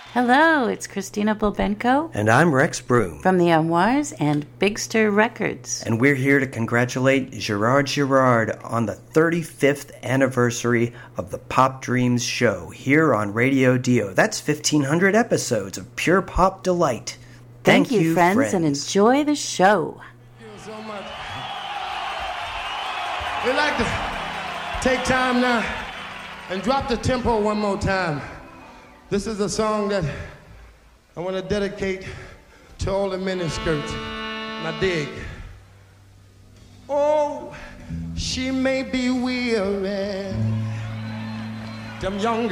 Hello, it's Christina Bulbenko. And I'm Rex Broom. From the Armoires and Big Stir Records. And we're here to congratulate Gerard Girard on the 35th anniversary of the Pop Dreams show here on Radio Dio. That's 1,500 episodes of pure pop delight. Thank you, friends, and enjoy the show. Thank you so much. We'd like to take time now and drop the tempo one more time. This is a song that I want to dedicate to all the miniskirts. And I dig. Oh, she may be weary. Them young